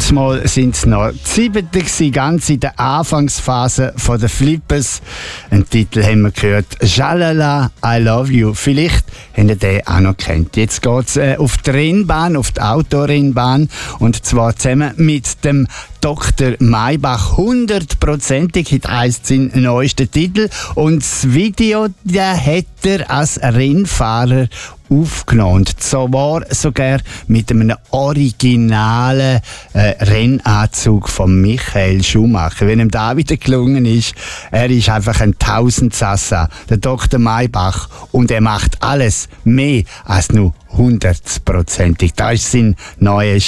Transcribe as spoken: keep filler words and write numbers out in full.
Mal sind es noch die siebten gewesen, ganz in der Anfangsphase von der Flippers. Ein Titel haben wir gehört, «Jalala, I love you». Vielleicht habt ihr den auch noch kennt. Jetzt geht es äh, auf die Rennbahn, auf die Autorennbahn, und zwar zusammen mit dem Doktor Maybach. Hundertprozentig hat eins seinen neuesten Titel, und das Video, das hat er als Rennfahrer aufgenommen. Und so war sogar mit einem originalen äh, Rennanzug von Michael Schumacher. Wenn ihm da wieder gelungen ist, er ist einfach ein Tausendsassa, der Doktor Maybach, und er macht alles mehr als nur hundertprozentig. Das ist sein neues